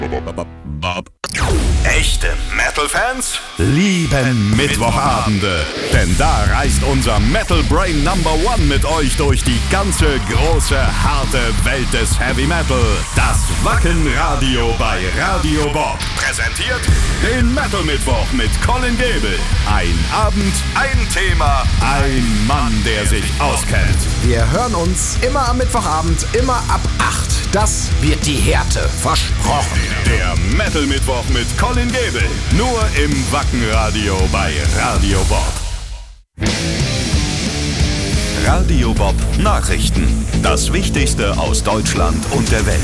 Echte Metal-Fans lieben Mittwochabende, denn da reist unser Metal Brain Number One mit euch durch die ganze große, harte Welt des Heavy Metal. Das Wacken-Radio bei Radio Bob präsentiert den Metal-Mittwoch mit Colin Gebel. Ein Abend, ein Thema, ein Mann, der sich auskennt. Wir hören uns immer am Mittwochabend, immer ab 8. Das wird die Härte, versprochen. Der Metal-Mittwoch mit Colin Gebel. Nur im Wacken-Radio bei Radio Bob. Radio Bob Nachrichten. Das Wichtigste aus Deutschland und der Welt.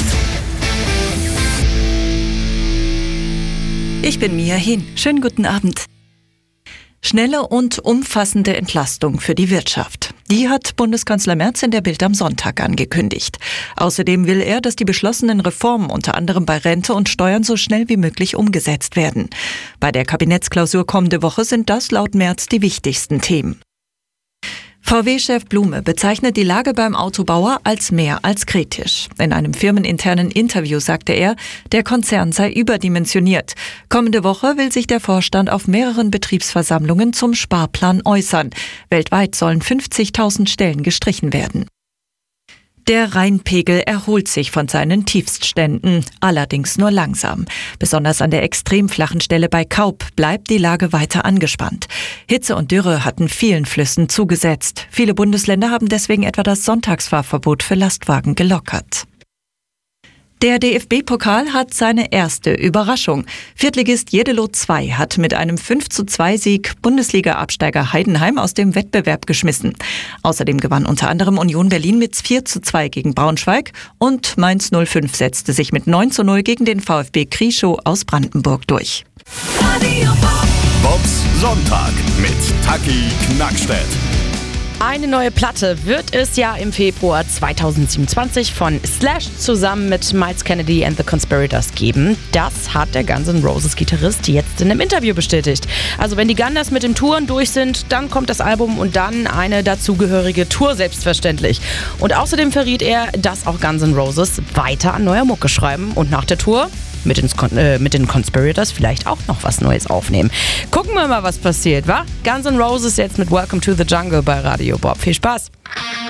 Ich bin Mia Hin. Schönen guten Abend. Schnelle und umfassende Entlastung für die Wirtschaft. Die hat Bundeskanzler Merz in der Bild am Sonntag angekündigt. Außerdem will er, dass die beschlossenen Reformen unter anderem bei Rente und Steuern so schnell wie möglich umgesetzt werden. Bei der Kabinettsklausur kommende Woche sind das laut Merz die wichtigsten Themen. VW-Chef Blume bezeichnet die Lage beim Autobauer als mehr als kritisch. In einem firmeninternen Interview sagte er, der Konzern sei überdimensioniert. Kommende Woche will sich der Vorstand auf mehreren Betriebsversammlungen zum Sparplan äußern. Weltweit sollen 50.000 Stellen gestrichen werden. Der Rheinpegel erholt sich von seinen Tiefstständen, allerdings nur langsam. Besonders an der extrem flachen Stelle bei Kaub bleibt die Lage weiter angespannt. Hitze und Dürre hatten vielen Flüssen zugesetzt. Viele Bundesländer haben deswegen etwa das Sonntagsfahrverbot für Lastwagen gelockert. Der DFB-Pokal hat seine erste Überraschung. Viertligist Jeddelo 2 hat mit einem 5:2-Sieg Bundesliga-Absteiger Heidenheim aus dem Wettbewerb geschmissen. Außerdem gewann unter anderem Union Berlin mit 4:2 gegen Braunschweig und Mainz 05 setzte sich mit 9:0 gegen den VfB Krieschow aus Brandenburg durch. Bobs Sonntag mit Taki Knackstedt. Eine neue Platte wird es ja im Februar 2027 von Slash zusammen mit Miles Kennedy and the Conspirators geben. Das hat der Guns N' Roses Gitarrist jetzt in einem Interview bestätigt. Also wenn die Gunners mit dem Touren durch sind, dann kommt das Album und dann eine dazugehörige Tour selbstverständlich. Und außerdem verriet er, dass auch Guns N' Roses weiter an neuer Mucke schreiben und nach der Tour mit den Conspirators vielleicht auch noch was Neues aufnehmen. Gucken wir mal, was passiert, wa? Guns N' Roses jetzt mit Welcome to the Jungle bei Radio Bob. Viel Spaß!